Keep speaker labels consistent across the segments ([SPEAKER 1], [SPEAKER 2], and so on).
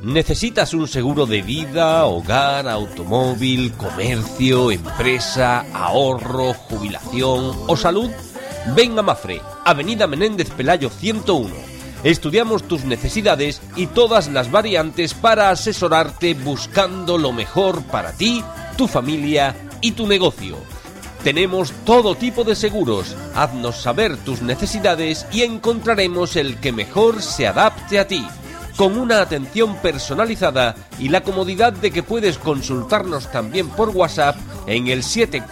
[SPEAKER 1] ¿Necesitas un seguro de vida, hogar, automóvil, comercio, empresa, ahorro, jubilación o salud? Ven a Mafre, Avenida Menéndez Pelayo 101. Estudiamos tus necesidades y todas las variantes para asesorarte buscando lo mejor para ti, tu familia y tu negocio. Tenemos todo tipo de seguros. Haznos saber tus necesidades y encontraremos el que mejor se adapte a ti, con una atención personalizada y la comodidad de que puedes consultarnos también por WhatsApp en el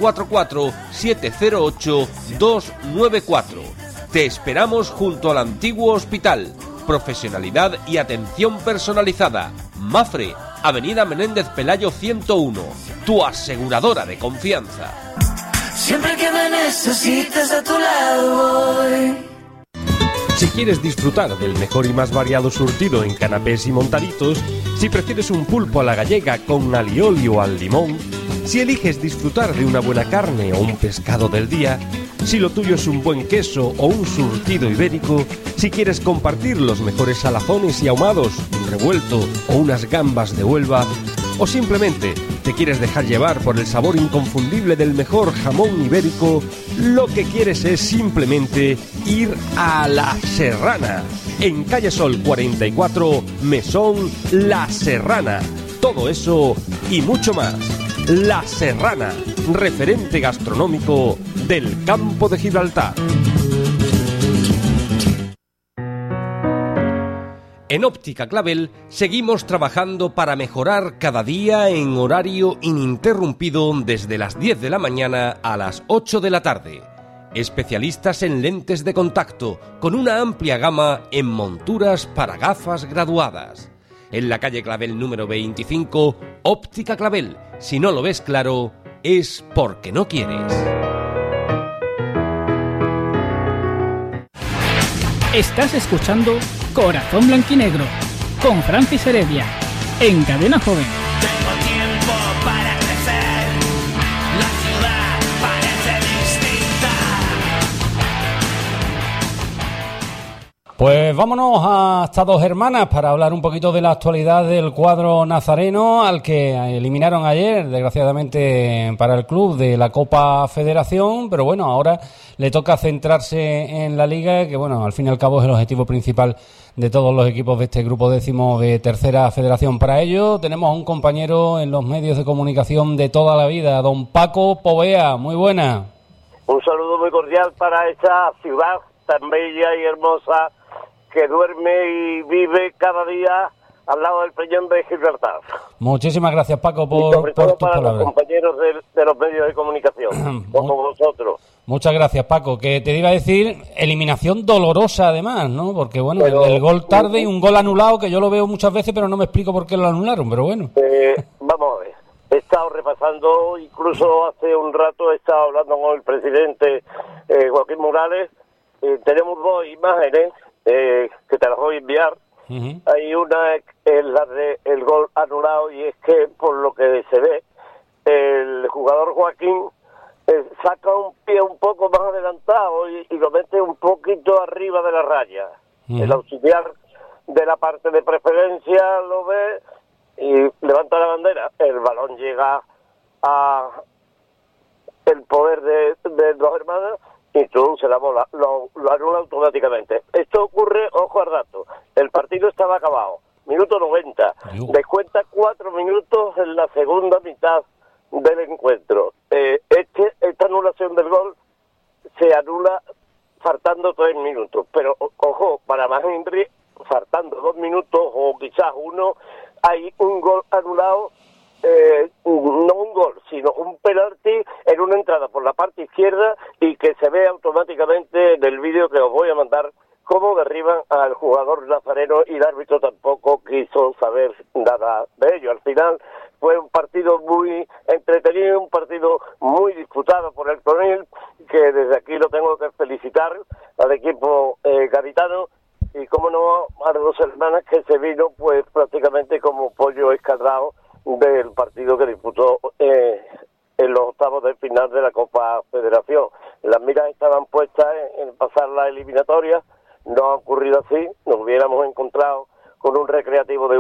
[SPEAKER 1] 744-708-294. Te esperamos junto al antiguo hospital. Profesionalidad y atención personalizada. Mafre, Avenida Menéndez Pelayo 101. Tu aseguradora de confianza.
[SPEAKER 2] Siempre que me necesites a tu lado voy.
[SPEAKER 1] Si quieres disfrutar del mejor y más variado surtido en canapés y montaditos, si prefieres un pulpo a la gallega con alioli o al limón, si eliges disfrutar de una buena carne o un pescado del día, si lo tuyo es un buen queso o un surtido ibérico, si quieres compartir los mejores salazones y ahumados, un revuelto o unas gambas de Huelva, o simplemente te quieres dejar llevar por el sabor inconfundible del mejor jamón ibérico, lo que quieres es simplemente ir a La Serrana, en Calle Sol 44, Mesón La Serrana. Todo eso y mucho más. La Serrana, referente gastronómico del Campo de Gibraltar. En Óptica Clavel seguimos trabajando para mejorar cada día en horario ininterrumpido desde las 10 de la mañana a las 8 de la tarde. Especialistas en lentes de contacto con una amplia gama en monturas para gafas graduadas. En la calle Clavel número 25, Óptica Clavel. Si no lo ves claro, es porque no quieres.
[SPEAKER 3] Estás escuchando Corazón Blanquinegro con Francis Heredia en Cadena Joven.
[SPEAKER 2] Tengo tiempo para crecer, la ciudad parece distinta.
[SPEAKER 4] Pues vámonos hasta Dos Hermanas para hablar un poquito de la actualidad del cuadro nazareno, al que eliminaron ayer, desgraciadamente para el club, de la Copa Federación, pero bueno, ahora le toca centrarse en la Liga, que bueno, al fin y al cabo es el objetivo principal de todos los equipos de este grupo décimo de Tercera Federación. Para ello tenemos a un compañero en los medios de comunicación de toda la vida, don Paco Povea. Muy buena.
[SPEAKER 5] Un saludo muy cordial para esta ciudad tan bella y hermosa que duerme y vive cada día al lado del Peñón de Gibraltar.
[SPEAKER 4] Muchísimas gracias, Paco, por
[SPEAKER 5] sobre todo
[SPEAKER 4] tus
[SPEAKER 5] para
[SPEAKER 4] palabras.
[SPEAKER 5] los compañeros de los medios de comunicación, como vosotros.
[SPEAKER 4] Muchas gracias, Paco. Que te iba a decir, eliminación dolorosa además, ¿no? Porque bueno,
[SPEAKER 5] Pero,
[SPEAKER 4] el gol tarde y un gol anulado, que yo lo veo muchas veces, pero no me explico por qué lo anularon, pero bueno.
[SPEAKER 5] Vamos a ver, he estado repasando, incluso hace un rato he estado hablando con el presidente Joaquín Morales. Tenemos dos imágenes que te las voy a enviar.
[SPEAKER 4] Uh-huh.
[SPEAKER 5] Hay una es la de el gol anulado, y es que por lo que se ve, el jugador Joaquín saca un pie un poco más adelantado y lo mete un poquito arriba de la raya. Uh-huh. El auxiliar de la parte de preferencia lo ve y levanta la bandera. El balón llega a el poder de Dos Hermanas, introduce la bola, lo anula automáticamente. Esto ocurre, ojo al dato, el partido estaba acabado, minuto 90, descuenta 4 minutos en la segunda mitad del encuentro. Esta anulación del gol se anula faltando 3 minutos, pero ojo, para más Henry, faltando 2 minutos o quizás uno, hay un gol anulado. No un gol, sino un penalti en una entrada por la parte izquierda, y que se ve automáticamente en el vídeo que os voy a mandar cómo derriban al jugador nazareno, y el árbitro tampoco quiso saber nada de ello. Al final fue un partido muy entretenido, un partido muy disputado por el Conil, que desde aquí lo tengo que felicitar al equipo gaditano, y como no, a Dos Hermanas, que se vino pues prácticamente como pollo escaldado del partido que disputó en los octavos de final de la Copa Federación. Las miras estaban puestas en pasar la eliminatoria, no ha ocurrido así, nos hubiéramos encontrado con un Recreativo de